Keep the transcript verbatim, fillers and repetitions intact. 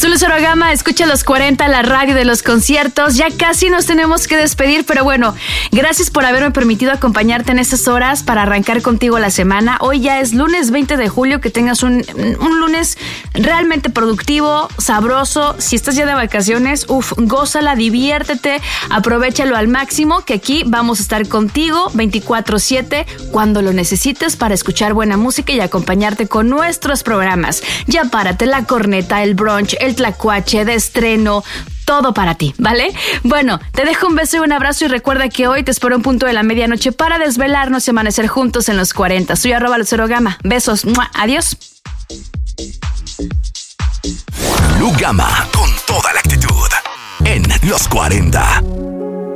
Soy Lucero Gama, escucha los cuarenta, la radio de los conciertos. Ya casi nos tenemos que despedir, pero bueno, gracias por haberme permitido acompañarte en estas horas para arrancar contigo la semana. Hoy ya es lunes veinte de julio, que tengas un, un lunes realmente productivo, sabroso. Si estás ya de vacaciones, uff, gózala, diviértete, aprovéchalo al máximo, que aquí vamos a estar contigo veinticuatro siete cuando lo necesites para escuchar buena música y acompañarte con nuestros programas. Ya párate, la corneta, el brunch, el tlacuache de estreno, todo para ti, ¿vale? Bueno, te dejo un beso y un abrazo y recuerda que hoy te espero un punto de la medianoche para desvelarnos y amanecer juntos en los cuarenta. Soy arroba Lucero Gama. Besos. ¡Mua! Adiós. Lu Gama, con toda la actitud en los cuarenta.